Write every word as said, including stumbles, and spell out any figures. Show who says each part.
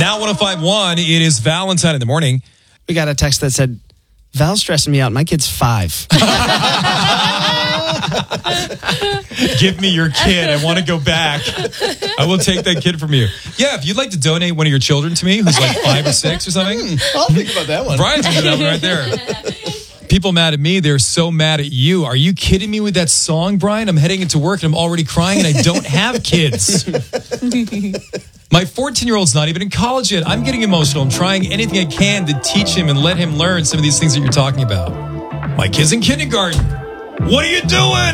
Speaker 1: Now one oh five point one, it is Valentine in the morning.
Speaker 2: We got a text that said, Val's stressing me out. My kid's five.
Speaker 1: Give me your kid. I want to go back. I will take that kid from you. Yeah, if you'd like to donate one of your children to me, who's like five or six or something.
Speaker 3: I'll think about that one.
Speaker 1: Brian's going to do that one right there. People mad at me, they're so mad at you. Are you kidding me with that song, Brian? I'm heading into work and I'm already crying and I don't have kids. My fourteen-year-old's not even in college yet. I'm getting emotional. I'm trying anything I can to teach him and let him learn some of these things that you're talking about. My kid's in kindergarten. What are you doing?